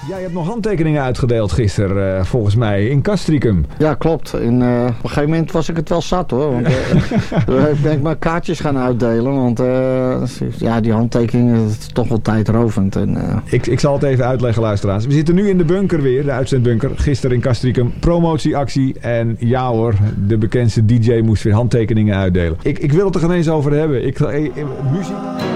Jij hebt nog handtekeningen uitgedeeld gisteren, volgens mij, in Castricum. Ja, klopt. Op een gegeven moment was ik het wel zat hoor. Want toen ben ik maar kaartjes gaan uitdelen. Want die handtekeningen, dat is toch wel tijdrovend. Ik zal het even uitleggen, luisteraars. We zitten nu in de bunker weer, de uitzendbunker. Gisteren in Castricum, promotieactie. En ja hoor, de bekendste DJ moest weer handtekeningen uitdelen. Ik wil het er geen eens over hebben. Muziek...